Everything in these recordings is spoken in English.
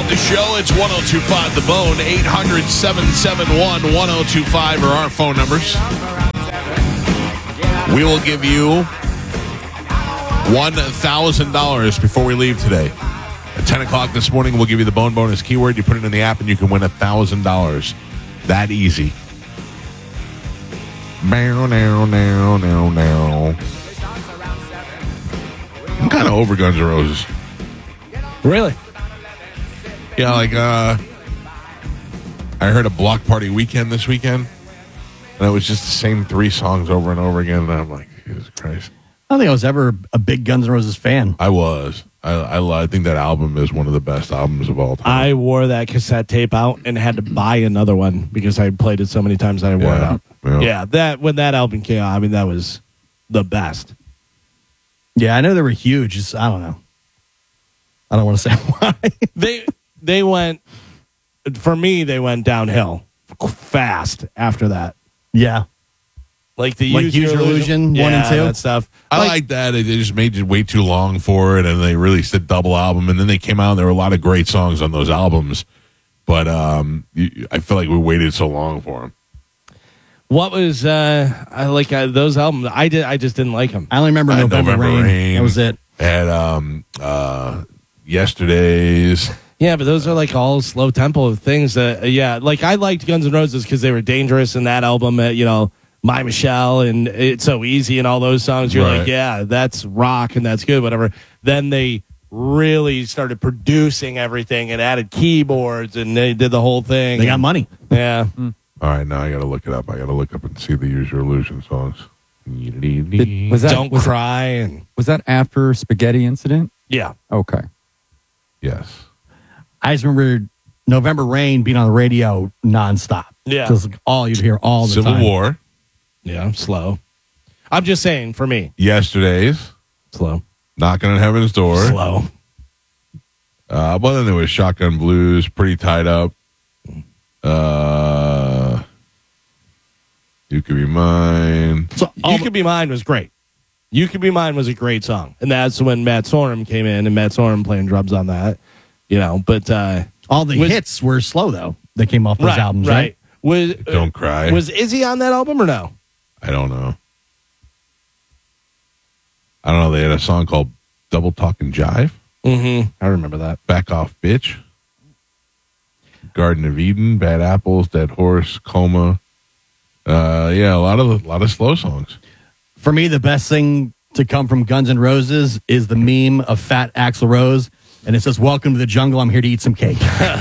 the show. It's 1025 The Bone. 800-771-1025 are our phone numbers. We will give you $1,000 before we leave today. At 10 o'clock this morning, we'll give you the Bone Bonus keyword. You put it in the app and you can win $1,000. That easy. Now. I'm kind of over Guns N' Roses. Really? Yeah, like, I heard a Block Party Weekend this weekend, and it was just the same 3 songs over and over again, and I'm like, Jesus Christ. I don't think I was ever a big Guns N' Roses fan. I was. I think that album is one of the best albums of all time. I wore that cassette tape out and had to buy another one because I played it so many times that I wore it out. Yeah, when that album came out, I mean, that was the best. Yeah, I know they were huge. Just, I don't know. I don't want to say why. They went, for me, they went downhill fast after that. Yeah. Like the Use Your Illusion 1 and 2? That stuff. I like that. They just made it way too long for it, and they released a double album, and then they came out, and there were a lot of great songs on those albums, but I feel like we waited so long for them. What was I like those albums? I just didn't like them. I only remember November Rain. That was it. And Yesterday's. Yeah, but those are like all slow tempo things. Like I liked Guns N' Roses because they were dangerous in that album. My Michelle and It's So Easy and all those songs. You're like, yeah, that's rock and that's good, whatever. Then they really started producing everything and added keyboards and they did the whole thing. They got money. Yeah. All right, now I got to look it up. I got to look up and see the Use Your Illusion songs. Don't Cry. And was that after Spaghetti Incident? Yeah. Okay. Yes. I just remember November Rain being on the radio nonstop. Yeah. Just all you'd hear all the Civil time. War. Yeah, slow. I'm just saying, for me. Yesterday's. Slow. Knocking on Heaven's Door. Slow. Well, then there was Shotgun Blues, Pretty Tied Up. You Could Be Mine. So You Could Be Mine was great. You Could Be Mine was a great song. And that's when Matt Sorum came in, and Matt Sorum playing drums on that. But all the hits were slow, though. They came off those albums, right? Don't Cry. Was Izzy on that album or no? I don't know. They had a song called Double Talk and Jive. Mm-hmm. I remember that. Back Off Bitch. Garden of Eden, Bad Apples, Dead Horse, Coma. A lot of slow songs. For me, the best thing to come from Guns N' Roses is the meme of Fat Axl Rose, and it says, "Welcome to the jungle. I'm here to eat some cake."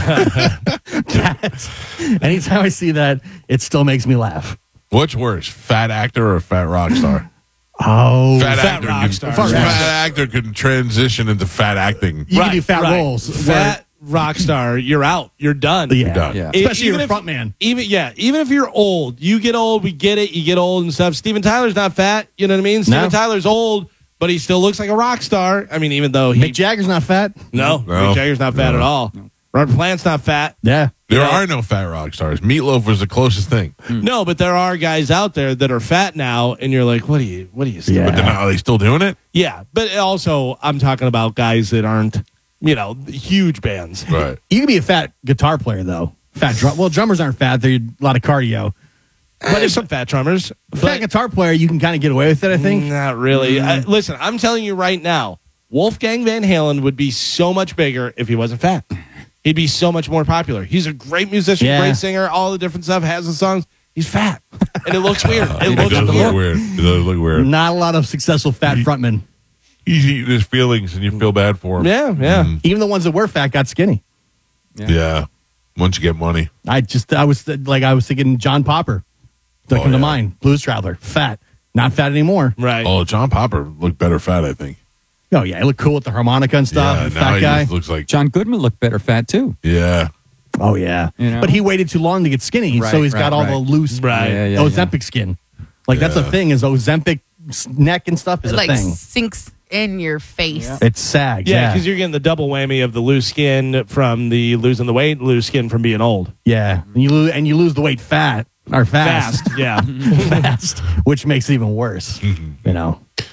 Anytime I see that, it still makes me laugh. What's worse, fat actor or fat rock star? Oh, fat rock star. Fat actor can transition into fat acting. You can do fat roles. Fat rock star, you're out. You're done. Yeah. You're done. Yeah. Especially you're a front man. Even if you're old, you get old, we get it, you get old and stuff. Steven Tyler's not fat, you know what I mean? Steven Tyler's old, but he still looks like a rock star. I mean, even though Mick Jagger's not fat. No. Mick Jagger's not fat at all. No. Robert Plant's not fat. Yeah. There are no fat rock stars. Meatloaf was the closest thing. No, but there are guys out there that are fat now, and you're like, what are you still? Yeah. But then are they still doing it? Yeah, but also I'm talking about guys that aren't, huge bands. Right. You can be a fat guitar player, though. Drummers aren't fat. They're a lot of cardio. But there's some fat drummers. Fat guitar player, you can kind of get away with it, I think. Not really. Listen, I'm telling you right now, Wolfgang Van Halen would be so much bigger if he wasn't fat. He'd be so much more popular. He's a great musician, great singer, all the different stuff, has the songs. He's fat. And it looks weird. It does look weird. It does look weird. Not a lot of successful fat frontmen. He's eating his feelings, and you feel bad for him. Yeah. Even the ones that were fat got skinny. Yeah. Once you get money. I was thinking John Popper. That come to mind. Blues Traveler. Fat. Not fat anymore. Right. Oh, John Popper looked better fat, I think. Oh, yeah. He looked cool with the harmonica and stuff. Yeah, fat now guy. he just looks like... John Goodman looked better fat, too. Yeah. Oh, yeah. But he waited too long to get skinny, so he's got all the loose Ozempic skin. Like, that's the thing, is Ozempic neck and stuff is a thing. Sinks in your face. Yeah. It sags. Yeah, because you're getting the double whammy of the loose skin from the losing the weight, loose skin from being old. Yeah. And you lose the weight fast. Yeah. Fast, which makes it even worse.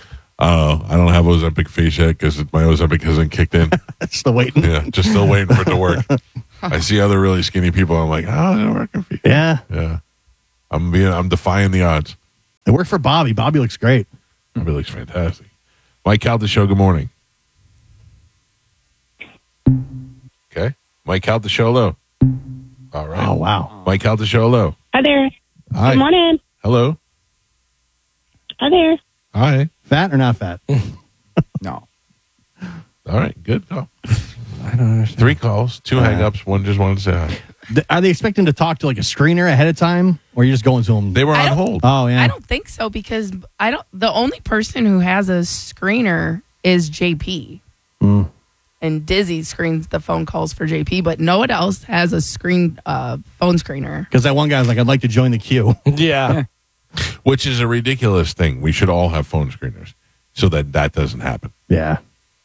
I don't have Ozempic face yet because my Ozempic hasn't kicked in. Still waiting. Yeah, just still waiting for it to work. I see other really skinny people. I'm like, oh, it's working for you. Yeah. Yeah. I'm defying the odds. It worked for Bobby. Bobby looks great. Bobby looks fantastic. Mike Calta Show, good morning. Okay. Mike Calta Show, hello. All right. Oh, wow. Mike Calta Show, hello. Hi there. Hi. Good morning. Hello. Hi there. Hi. Fat or not fat? No. All right. Good call. I don't understand. 3 calls, 2 hang-ups. One just wanted to say hi. Are they expecting to talk to like a screener ahead of time, or you're just going to them? They were I on don't- hold. Oh yeah. I don't think so because the only person who has a screener is JP. And Dizzy screens the phone calls for JP, but no one else has a phone screener. Because that one guy's like, I'd like to join the queue. Yeah. Which is a ridiculous thing. We should all have phone screeners so that doesn't happen. Yeah.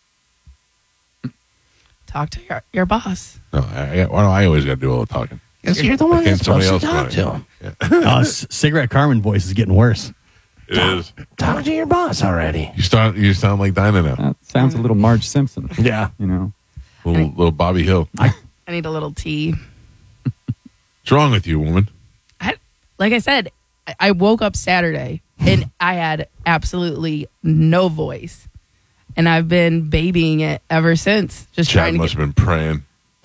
Talk to your boss. No, I always got to do all the talking. Because you're the one Can't that's supposed to somebody talk else to him. Oh, Cigarette Carmen voice is getting worse. It is. Talk to your boss already. You sound like Dinah now. That sounds a little Marge Simpson. Yeah. You know. Little Bobby Hill. I need a little tea. What's wrong with you, woman? Like I said, I woke up Saturday and I had absolutely no voice. And I've been babying it ever since. Just Chad trying to must have been praying.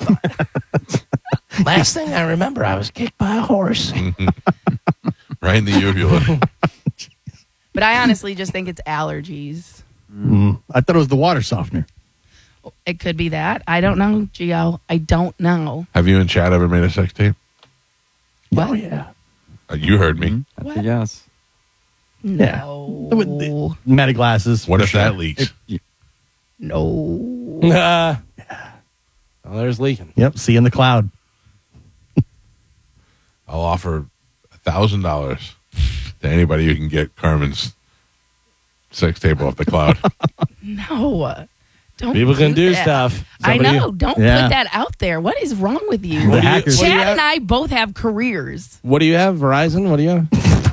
Last thing I remember, I was kicked by a horse. Right in the uvula. But I honestly just think it's allergies. I thought it was the water softener. It could be that. I don't know, Gio. I don't know. Have you and Chad ever made a sex tape? What? Oh yeah. You heard me. That's What? a yes. No. Meta glasses. What for if sure. that leaks? No. Well, there's leaking. Yep. See you in the cloud. I'll offer $1,000 to anybody who can get Carmen's sex tape off the cloud. No. Don't People can do that. stuff. I Somebody- know. Don't Yeah. put that out there. What is wrong with you? The hackers. what do you Chad have? and I both have careers. What do you have? Verizon? What do you have?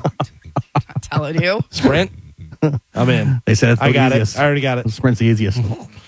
I'm telling you. Sprint? I'm in. They said it's the I got easiest. it. I already got it. Sprint's the easiest.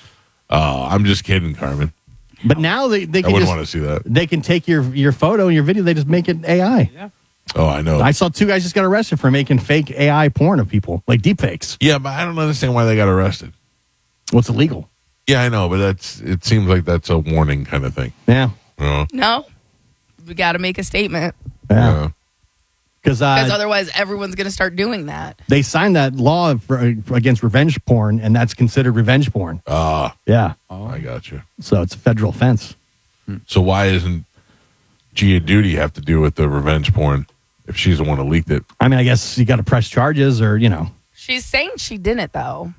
Oh, I'm just kidding, Carmen. But now they I can wouldn't just, want to see that. they can take your photo and your video. They just make it AI. Oh, I know. I saw 2 guys just got arrested for making fake AI porn of people, like deepfakes. Yeah, but I don't understand why they got arrested. What's illegal? Yeah, I know, but it seems like that's a warning kind of thing. Yeah. You know? No. We got to make a statement Yeah. Because because otherwise everyone's going to start doing that. they signed that law against revenge porn, and that's considered revenge porn. Yeah. I got you. So it's a federal offense. So why isn't Gia Duty have to do with the revenge porn if she's the one who leaked it? I mean, I guess you got to press charges, or She's saying she didn't, though.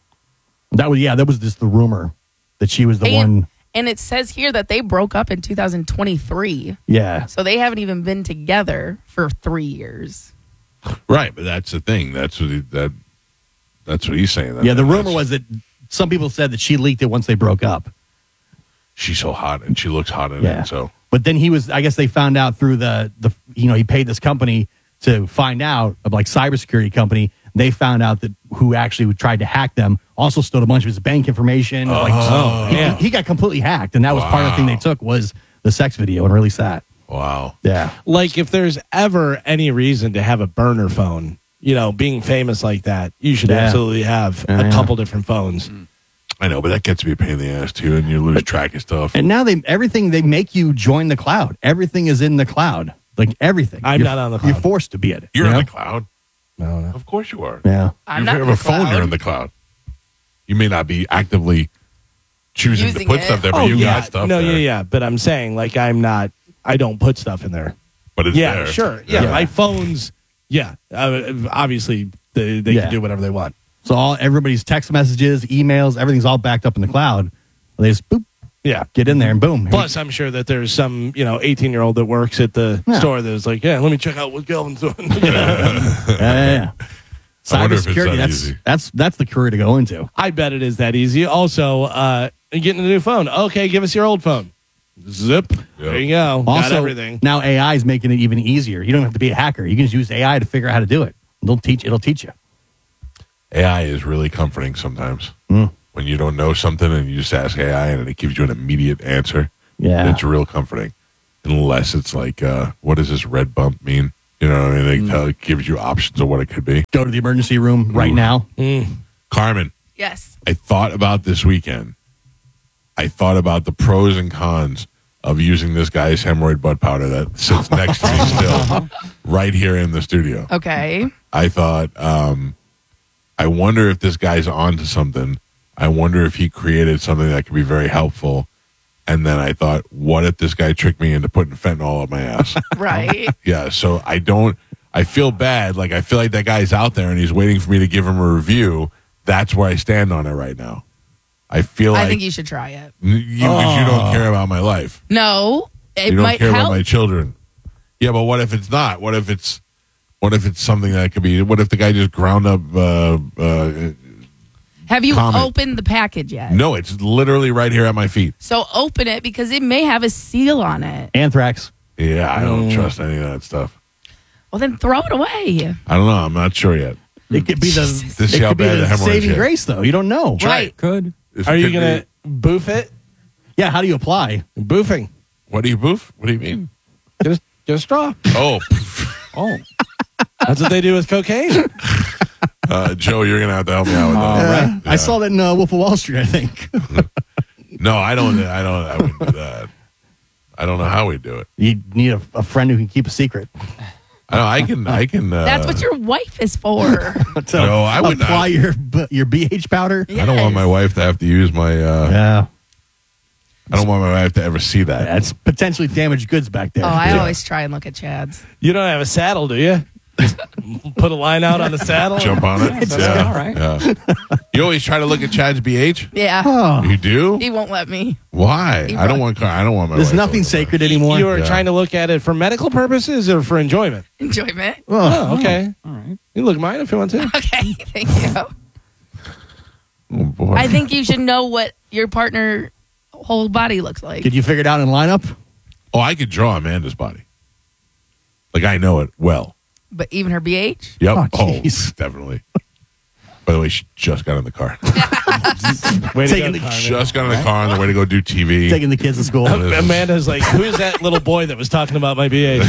that was just the rumor that she was the one. And it says here that they broke up in 2023. Yeah. So they haven't even been together for 3 years. Right, but that's the thing. That's what that's what he's saying. Yeah. The rumor was that some people said that she leaked it once they broke up. she's so hot and she looks hot in Yeah. it. So, but then I guess they found out through the he paid this company to find out, like cybersecurity company. They found out that who actually tried to hack them also stole a bunch of his bank information. He got completely hacked, and that was part of the thing they took was the sex video and released that. wow. Yeah. Like, if there's ever any reason to have a burner phone, being famous like that, you should absolutely have a couple different phones. I know, but that gets to be a pain in the ass too, and you lose track of stuff. And now they make you join the cloud. Everything is in the cloud. Like everything. I'm not on the cloud. You're forced to be in it. You're in the cloud. No. Of course you are. Yeah. I'm If not you in have the a phone, cloud. you're in the cloud. You may not be actively choosing to Using put it. stuff there, but you got stuff no, there. yeah. But I'm saying, like, I don't put stuff in there. But it's Yeah, there. sure. Yeah, my phones, obviously, they can do whatever they want. So everybody's text messages, emails, everything's all backed up in the cloud. They just boop, Yeah. get in there and boom. Plus, I'm sure that there's some, 18-year-old that works at the store that's like, yeah, let me check out what Kelvin's doing. yeah. I wonder if it's Cybersecurity, that easy. that's the career to go into. I bet it is that easy. Also, getting a new phone. Okay, give us your old phone. Zip. There you go. Got Also, everything. now AI is making it even easier. You don't have to be a hacker. You can just use AI to figure out how to do it. It'll teach you. AI is really comforting sometimes. When you don't know something and you just ask AI and it gives you an immediate answer. Yeah. It's real comforting. Unless it's like, what does this red bump mean? You know what I mean? It gives you options of what it could be. Go to the emergency room right now. Carmen, Yes. I thought about this weekend. I thought about the pros and cons of using this guy's hemorrhoid butt powder that sits next to me still right here in the studio. Okay. I thought, I wonder if this guy's onto something. I wonder if he created something that could be very helpful. And then I thought, what if this guy tricked me into putting fentanyl up my ass? Right. Yeah, so I feel bad. Like, I feel like that guy's out there and he's waiting for me to give him a review. That's where I stand on it right now. I feel like I think you should try it. you don't care about my life. No, it You don't might care help. about my children. Yeah, but what if it's not? What if it's something that could be? What if the guy just ground up? Have you Comment. opened the package yet? No, it's literally right here at my feet. So open it because it may have a seal on it. Anthrax. Yeah, I don't trust any of that stuff. Well, then throw it away. I don't know. I'm not sure yet. It could be the, Jesus. To see it how could be bad the the hemorrhoids saving hit. grace, though. You don't know. Right. Could. Are you going to boof it? Yeah, how do you apply? Boofing. What do you boof? What do you mean? Get a straw. Oh, Oh. That's what they do with cocaine. Joe, you're gonna have to help me out with that. All right. I saw that in Wolf of Wall Street, I think. No, I wouldn't do that. I don't know how we do it. You need a friend who can keep a secret. I can. That's what your wife is for. To No, I would apply not. your BH powder. I don't want my wife to have to use my. Yeah. I don't want my wife to ever see that. That's potentially damaged goods back there. Oh, I Yeah. always try and look at Chad's. You don't have a saddle, do you? Just put a line out on the saddle. Jump on it. Yeah. All right. Yeah. You always try to look at Chad's BH. Yeah. Oh, You do? He won't let me. Why? He I don't want my. there's wife nothing looking at sacred anymore. You were Yeah. trying to look at it for medical purposes or for enjoyment? Enjoyment. Oh, okay. All right. You look mine if you want to. Okay. Thank you. that. Oh boy. I think you should know what your partner whole body looks like. Did you figure it out in lineup? Oh, I could draw Amanda's body. Like I know it well. But even her BH? Yep. Oh, Oh, jeez. definitely. By the way, she just got in the car. Way to Taking go, the- Carmen. Just got in the car on the way to go do TV. Taking the kids to school. Amanda's like, who's that little boy that was talking about my BH?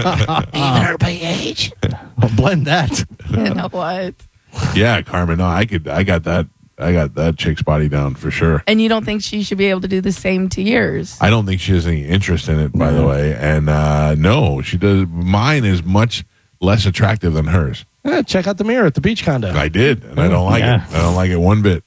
I'll blend that. You know what? Yeah, Carmen. No, I got that chick's body down for sure. And you don't think she should be able to do the same to yours? I don't think she has any interest in it, by the way. And no, she does. Mine is much less attractive than hers. Check out the mirror at the beach condo. I did, and I don't like Yeah. it. I don't like it one bit.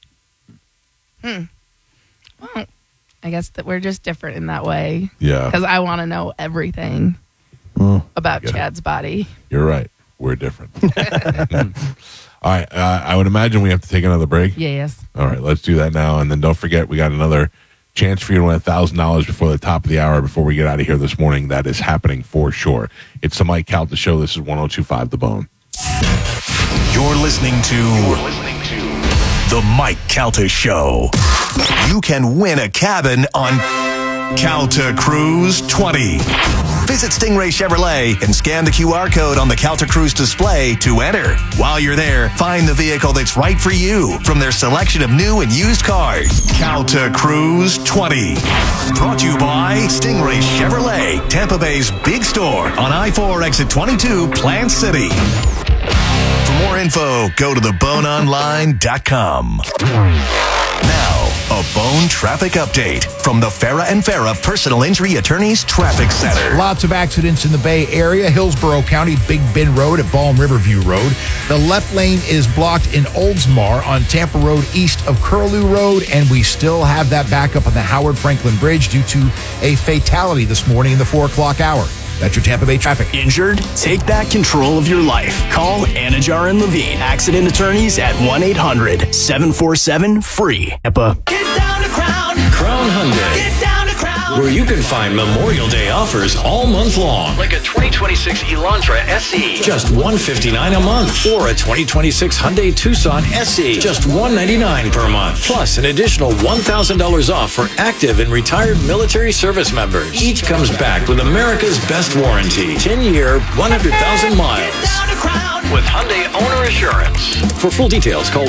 Well, I guess that we're just different in that way. Yeah, Because I want to know everything about get it. Chad's body. you're right. We're different. All right. I would imagine we have to take another break. Yes. All right, let's do that now. And then don't forget, we got another chance for you to win $1,000 before the top of the hour before we get out of here this morning. That is happening for sure. It's the Mike Calta Show. This is 102.5 The Bone. You're listening to The Mike Calta Show. You can win a cabin on Calta Cruise 20. Visit Stingray Chevrolet and scan the QR code on the Calta Cruise display to enter. While you're there, find the vehicle that's right for you from their selection of new and used cars. Calta Cruise 20. Brought to you by Stingray Chevrolet, Tampa Bay's big store on I-4 exit 22, Plant City. For more info, go to theboneonline.com. Now, a Bone traffic update from the Farah and Farah Personal Injury Attorneys Traffic Center. Lots of accidents in the Bay Area. Hillsborough County, Big Bend Road at Balm Riverview Road. The left lane is blocked in Oldsmar on Tampa Road east of Curlew Road. And we still have that backup on the Howard Franklin Bridge due to a fatality this morning in the 4 o'clock hour. That's your Tampa Bay traffic. Injured? Take back control of your life. Call Anajar and Levine, accident attorneys at 1-800-747-FREE. Tampa. Get down to Crown Hyundai. Get down to Crown. Where you can find Memorial Day offers all month long. Like a 2026 Elantra SE. Just $159 a month. Or a 2026 Hyundai Tucson SE. Just $199 per month. Plus an additional $1,000 off for active and retired military service members. Each comes back with America's best warranty. 10-year, 100,000 miles. Get down to Crown. with Hyundai Owner Assurance. For full details, call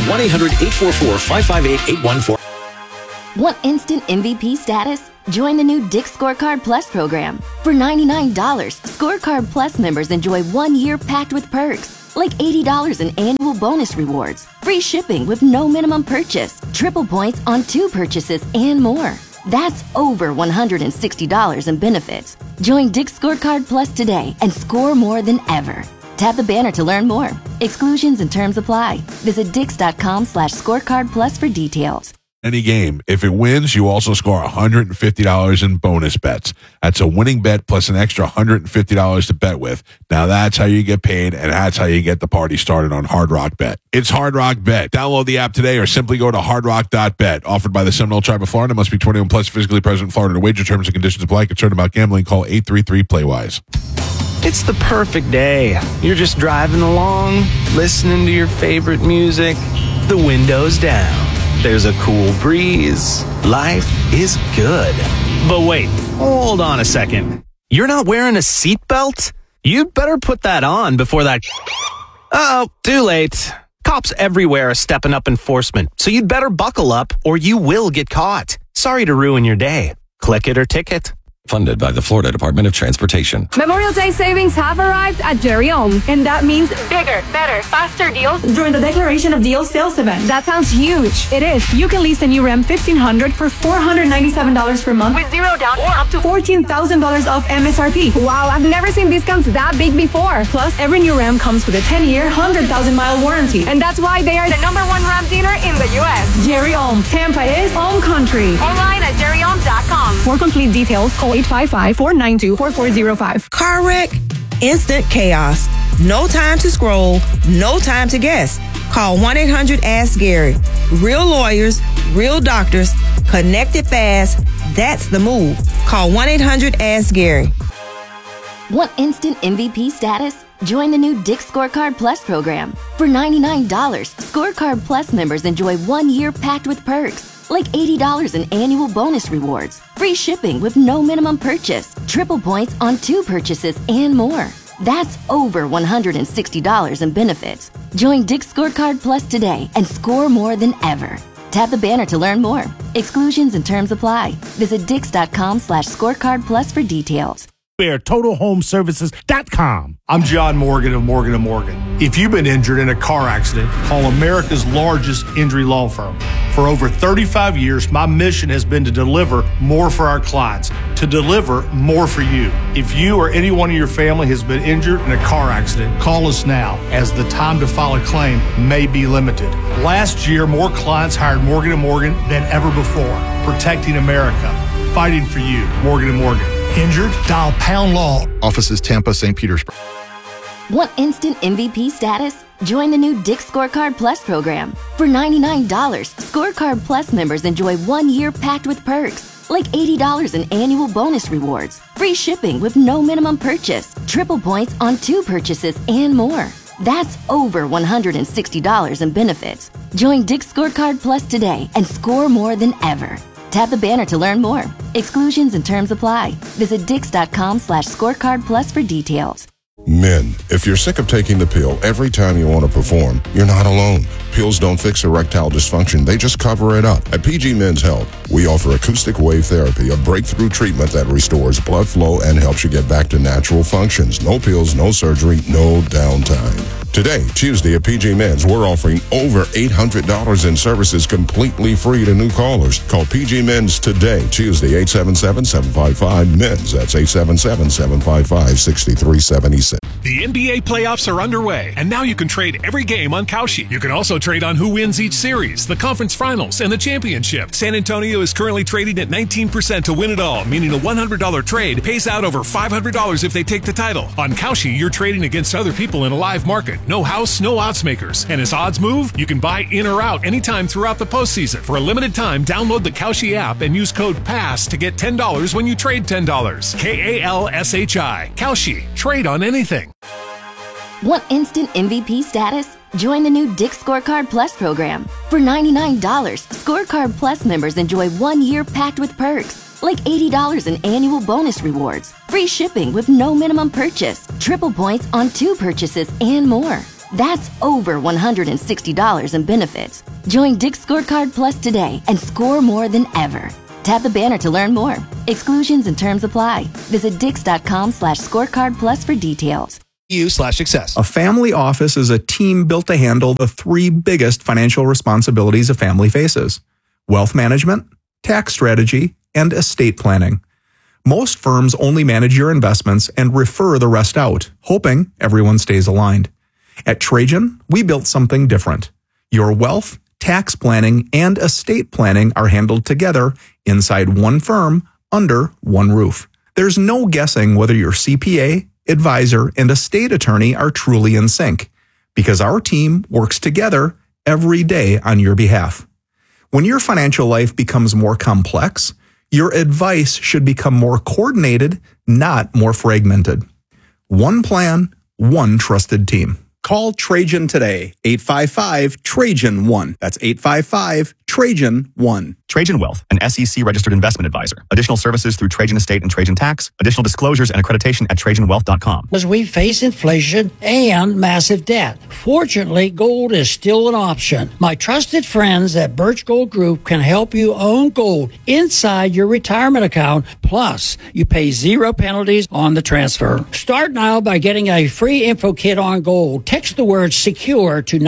1-800-844-558-814. Want instant MVP status? Join the new Dick's Scorecard Plus program. For $99, Scorecard Plus members enjoy 1 year packed with perks, like $80 in annual bonus rewards, free shipping with no minimum purchase, triple points on 2 purchases, and more. That's over $160 in benefits. Join Dick's Scorecard Plus today and score more than ever. Tap the banner to learn more. Exclusions and terms apply. Visit dix.com/scorecard plus for details. Any game. If it wins, you also score $150 in bonus bets. That's a winning bet plus an extra $150 to bet with. Now that's how you get paid, and that's how you get the party started on Hard Rock Bet. It's Hard Rock Bet. Download the app today or simply go to hardrock.bet. Offered by the Seminole Tribe of Florida. Must be 21 plus, physically present in Florida. To wager, terms and conditions apply. Concerned about gambling? Call 833-PLAY-WISE. It's the perfect day. You're just driving along, listening to your favorite music. The window's down. There's a cool breeze. Life is good. But wait, hold on a second. You're not wearing a seatbelt? You'd better put that on before that... Uh-oh, too late. Cops everywhere are stepping up enforcement, so you'd better buckle up or you will get caught. Sorry to ruin your day. Click it or ticket. Funded by the Florida Department of Transportation. Memorial Day savings have arrived at Jerry Ohm, and that means bigger, better, faster deals during the Declaration of Deals sales event. That sounds huge. It is. You can lease a new Ram 1500 for $497 per month with zero down or up to $14,000 off MSRP. Wow, I've never seen discounts that big before. Plus, every new Ram comes with a 10-year, 100,000-mile warranty, and that's why they are the #1 Ram dealer in the U.S. Jerry Ohm. Tampa is Ohm Country. Online at jerryohm.com. For complete details, call 855-492-4405. Car wreck, instant chaos. No time to scroll, no time to guess. Call 1-800-ASK-GARY. Real lawyers, real doctors, connected fast. That's the move. Call 1-800-ASK-GARY. Want instant MVP status? Join the new Dick's Scorecard Plus program. For $99, Scorecard Plus members enjoy 1 year packed with perks, like $80 in annual bonus rewards, free shipping with no minimum purchase, triple points on 2 purchases, and more. That's over $160 in benefits. Join Dick's Scorecard Plus today and score more than ever. Tap the banner to learn more. Exclusions and terms apply. Visit dix.com/scorecard plus for details. TotalHomeServices.com. I'm John Morgan of Morgan & Morgan. If you've been injured in a car accident, call America's largest injury law firm. For over 35 years, my mission has been to deliver more for our clients, to deliver more for you. If you or anyone in your family has been injured in a car accident, call us now, as the time to file a claim may be limited. Last year, more clients hired Morgan & Morgan than ever before, protecting America, fighting for you. Morgan & Morgan. Injured? Dial Pound Law. Offices Tampa, St. Petersburg. Want instant MVP status? Join the new Dick's Scorecard Plus program. For $99, Scorecard Plus members enjoy 1 year packed with perks, like $80 in annual bonus rewards, free shipping with no minimum purchase, triple points on 2 purchases, and more. That's over $160 in benefits. Join Dick's Scorecard Plus today and score more than ever. Tap the banner to learn more. Exclusions and terms apply. Visit dix.com/scorecard plus for details. Men, if you're sick of taking the pill every time you want to perform, you're not alone. Pills don't fix erectile dysfunction, they just cover it up. At PG Men's Health, we offer acoustic wave therapy, a breakthrough treatment that restores blood flow and helps you get back to natural functions. No pills, no surgery, no downtime. Today, Tuesday at PG Men's, we're offering over $800 in services completely free to new callers. Call PG Men's today, Tuesday, 877-755-MENS. That's 877-755-6376. The NBA playoffs are underway, and now you can trade every game on Kalshi. You can also trade on who wins each series, the conference finals, and the championship. San Antonio is currently trading at 19% to win it all, meaning a $100 trade pays out over $500 if they take the title. On Kalshi, you're trading against other people in a live market. No house, no odds makers. And as odds move, you can buy in or out anytime throughout the postseason. For a limited time, download the Kalshi app and use code PASS to get $10 when you trade $10. KALSHI. Kalshi. Trade on anything. Want instant MVP status? Join the new Dick's Scorecard Plus program. For $99, Scorecard Plus members enjoy 1 year packed with perks, like $80 in annual bonus rewards, free shipping with no minimum purchase, triple points on 2 purchases, and more. That's over $160 in benefits. Join Dick's Scorecard Plus today and score more than ever. Tap the banner to learn more. Exclusions and terms apply. Visit dix.com/scorecard plus for details. U/success. A family office is a team built to handle the three biggest financial responsibilities a family faces: wealth management, tax strategy, and estate planning. Most firms only manage your investments and refer the rest out, hoping everyone stays aligned. At Trajan, we built something different. Your wealth, tax planning, and estate planning are handled together inside one firm under one roof. There's no guessing whether your CPA, advisor, and estate attorney are truly in sync, because our team works together every day on your behalf. When your financial life becomes more complex, your advice should become more coordinated, not more fragmented. One plan, one trusted team. Call Trajan today, 855-TRAJAN-1. That's 855-TRAJAN-1. Trajan Wealth, an SEC-registered investment advisor. Additional services through Trajan Estate and Trajan Tax. Additional disclosures and accreditation at TrajanWealth.com. As we face inflation and massive debt, fortunately, gold is still an option. My trusted friends at Birch Gold Group can help you own gold inside your retirement account. Plus, you pay 0 penalties on the transfer. Start now by getting a free info kit on gold. Text the word SECURE to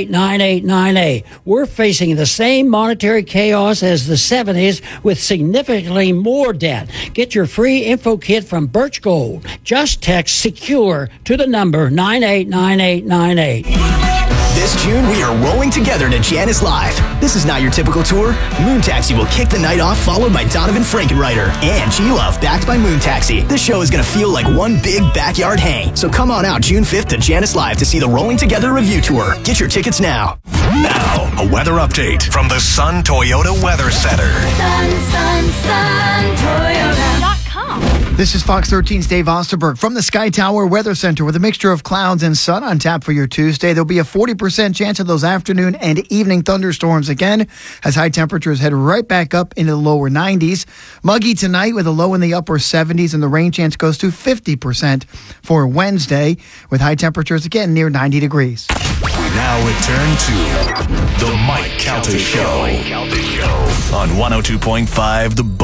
989898. We're facing the same monetary chaos as the 70s with significantly more debt. Get your free info kit from Birch Gold. Just text SECURE to the number 989898. This June, we are rolling together to Janice Live. This is not your typical tour. Moon Taxi will kick the night off, followed by Donovan Frankenreiter and G-Love, backed by Moon Taxi. This show is going to feel like one big backyard hang. So come on out June 5th to Janice Live to see the Rolling Together review tour. Get your tickets now. Now, a weather update from the Sun Toyota Weather Center. Sun Toyota.com. This is Fox 13's Dave Osterberg from the Sky Tower Weather Center with a mixture of clouds and sun on tap for your Tuesday. There'll be a 40% chance of those afternoon and evening thunderstorms again as high temperatures head right back up into the lower 90s. Muggy tonight with a low in the upper 70s, and the rain chance goes to 50% for Wednesday with high temperatures again near 90 degrees. We now return to the Mike Calta Show on 102.5 The